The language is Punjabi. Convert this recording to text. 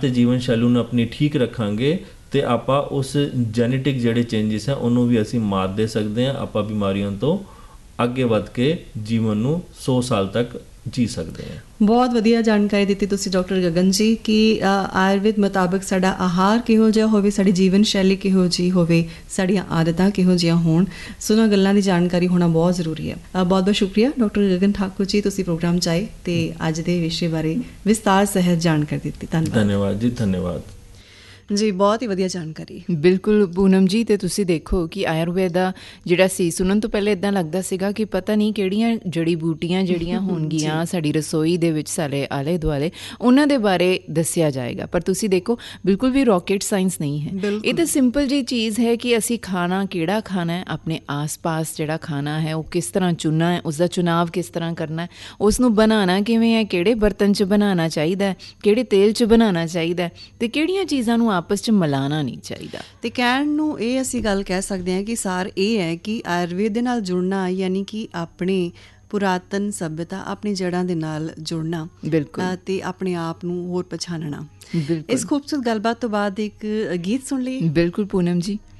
ਅਤੇ ਜੀਵਨ ਸ਼ੈਲੀ ਨੂੰ ਆਪਣੀ ਠੀਕ ਰੱਖਾਂਗੇ ਅਤੇ ਆਪਾਂ ਉਸ ਜੈਨੇਟਿਕ ਜਿਹੜੇ ਚੇਂਜਿਸ ਹੈ ਉਹਨੂੰ ਵੀ ਅਸੀਂ ਮਾਤ ਦੇ ਸਕਦੇ ਹਾਂ। ਆਪਾਂ ਬਿਮਾਰੀਆਂ ਤੋਂ ਅੱਗੇ ਵੱਧ ਕੇ ਜੀਵਨ ਨੂੰ 100 ਸਾਲ ਤੱਕ ਜੀ ਸਕਦੇ ਹਾਂ। ਬਹੁਤ ਵਧੀਆ ਜਾਣਕਾਰੀ ਦਿੱਤੀ ਤੁਸੀਂ ਡਾਕਟਰ ਗਗਨ ਜੀ ਕਿ ਆਯੁਰਵੇਦ ਮੁਤਾਬਕ ਸਾਡਾ ਆਹਾਰ ਕਿਹੋ ਜਿਹਾ ਹੋਵੇ, ਸਾਡੀ ਜੀਵਨ ਸ਼ੈਲੀ ਕਿਹੋ ਜਿਹੀ ਹੋਵੇ, ਸਾਡੀਆਂ ਆਦਤਾਂ ਕਿਹੋ ਜਿਹੀਆਂ ਹੋਣ। ਸੋ ਉਹਨਾਂ ਗੱਲਾਂ ਦੀ ਜਾਣਕਾਰੀ ਹੋਣਾ ਬਹੁਤ ਜ਼ਰੂਰੀ ਹੈ। ਬਹੁਤ ਬਹੁਤ ਸ਼ੁਕਰੀਆ ਡਾਕਟਰ ਗਗਨ ਠਾਕੁਰ ਜੀ, ਤੁਸੀਂ ਪ੍ਰੋਗਰਾਮ 'ਚ ਆਏ ਅਤੇ ਅੱਜ ਦੇ ਵਿਸ਼ੇ ਬਾਰੇ ਵਿਸਤਾਰ ਸਹਿਤ ਜਾਣਕਾਰੀ ਦਿੱਤੀ। ਧੰਨਵਾਦ ਜੀ, ਧੰਨਵਾਦ ਜੀ, ਬਹੁਤ ਹੀ ਵਧੀਆ ਜਾਣਕਾਰੀ। ਬਿਲਕੁਲ ਪੂਨਮ ਜੀ, ਅਤੇ ਤੁਸੀਂ ਦੇਖੋ ਕਿ ਆਯੁਰਵੇਦ ਦਾ ਜਿਹੜਾ ਸੀ ਸੁਣਨ ਤੋਂ ਪਹਿਲੇ ਇੱਦਾਂ ਲੱਗਦਾ ਸੀਗਾ ਕਿ ਪਤਾ ਨਹੀਂ ਕਿਹੜੀਆਂ ਜੜੀ ਬੂਟੀਆਂ ਜਿਹੜੀਆਂ ਹੋਣਗੀਆਂ ਸਾਡੀ ਰਸੋਈ ਦੇ ਵਿੱਚ ਸਾਡੇ ਆਲੇ ਦੁਆਲੇ, ਉਹਨਾਂ ਦੇ ਬਾਰੇ ਦੱਸਿਆ ਜਾਏਗਾ। ਪਰ ਤੁਸੀਂ ਦੇਖੋ ਬਿਲਕੁਲ ਵੀ ਰੌਕੇਟ ਸਾਇੰਸ ਨਹੀਂ ਹੈ। ਇਹ ਤਾਂ ਸਿੰਪਲ ਜਿਹੀ ਚੀਜ਼ ਹੈ ਕਿ ਅਸੀਂ ਖਾਣਾ ਕਿਹੜਾ ਖਾਣਾ ਹੈ, ਆਪਣੇ ਆਸ ਪਾਸ ਜਿਹੜਾ ਖਾਣਾ ਹੈ ਉਹ ਕਿਸ ਤਰ੍ਹਾਂ ਚੁਣਨਾ ਹੈ, ਉਸਦਾ ਚੁਣਾਵ ਕਿਸ ਤਰ੍ਹਾਂ ਕਰਨਾ ਹੈ, ਉਸ ਨੂੰ ਬਣਾਉਣਾ ਕਿਵੇਂ ਹੈ, ਕਿਹੜੇ ਬਰਤਨ 'ਚ ਬਣਾਉਣਾ ਚਾਹੀਦਾ, ਕਿਹੜੇ ਤੇਲ 'ਚ ਬਣਾਉਣਾ ਚਾਹੀਦਾ, ਅਤੇ ਕਿਹੜੀਆਂ ਚੀਜ਼ਾਂ ਨੂੰ ਆਪਸ 'ਚ ਮਿਲਾਉਣਾ ਨਹੀਂ ਚਾਹੀਦਾ। ਅਤੇ ਕਹਿਣ ਨੂੰ ਇਹ ਅਸੀਂ ਗੱਲ ਕਹਿ ਸਕਦੇ ਹਾਂ ਕਿ ਸਾਰ ਇਹ ਹੈ ਕਿ ਆਯੁਰਵੇਦ ਦੇ ਨਾਲ ਜੁੜਨਾ ਯਾਨੀ ਕਿ ਆਪਣੇ ਪੁਰਾਤਨ ਸੱਭਿਅਤਾ, ਆਪਣੀ ਜੜ੍ਹਾਂ ਦੇ ਨਾਲ ਜੁੜਨਾ, ਬਿਲਕੁਲ, ਅਤੇ ਆਪਣੇ ਆਪ ਨੂੰ ਹੋਰ ਪਛਾਣਨਾ। ਇਸ ਖੂਬਸੂਰਤ ਗੱਲਬਾਤ ਤੋਂ ਬਾਅਦ ਇੱਕ ਗੀਤ ਸੁਣ ਲਈਏ। ਬਿਲਕੁਲ ਪੂਨਮ ਜੀ।